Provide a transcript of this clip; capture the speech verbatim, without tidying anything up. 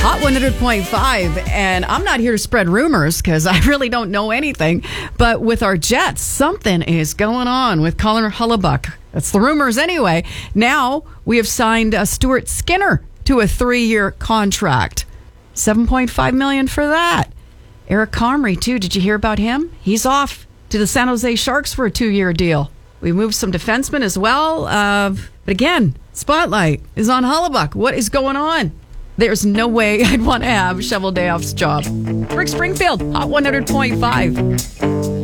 Hot one hundred point five, and I'm not here to spread rumors because I really don't know anything. But with our Jets, something is going on with Connor Hellebuyck. That's the rumors anyway. Now we have signed uh, Stuart Skinner to a three-year contract. seven point five million dollars for that. Eric Comrie, too. Did you hear about him? He's off to the San Jose Sharks for a two-year deal. We moved some defensemen as well. Uh, but again, spotlight is on Hellebuyck. What is going on? There's no way I'd want to have Shovel Dayoff's job. Rick Springfield, Hot one hundred point five.